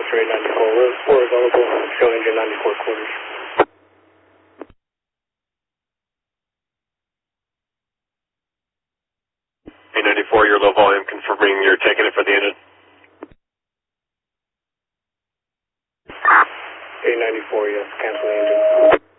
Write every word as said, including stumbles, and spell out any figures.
That's eight ninety-four. We're, we're available. Show engine ninety-four quarters. eight ninety-four, your low volume, confirming you're taking it for the engine. eight ninety-four, yes. Cancel the engine.